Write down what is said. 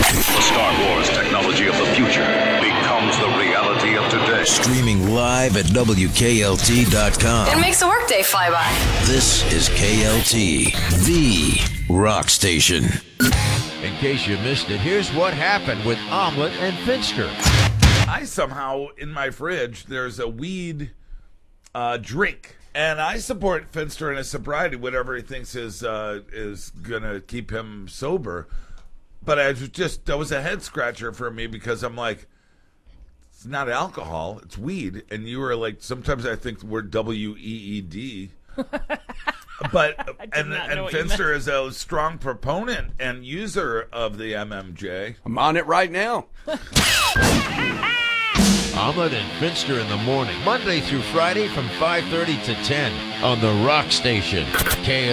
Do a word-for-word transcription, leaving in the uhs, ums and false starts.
The Star Wars technology of the future becomes the reality of today. Streaming live at W K L T dot com. It makes the workday fly by. This is K L T, the rock station. In case you missed it, here's what happened with Omelet and Finster. I somehow, in my fridge, there's a weed uh, drink. And I support Finster in his sobriety, whatever he thinks is uh, is going to keep him sober. But I was just, that was a head scratcher for me because I'm like, it's not alcohol, it's weed. And you were like, sometimes I think the word W E E D. But, and, and Finster is a strong proponent and user of the M M J. I'm on it right now. Omelet and Finster in the morning, Monday through Friday from five thirty to ten on the Rock Station, K L T.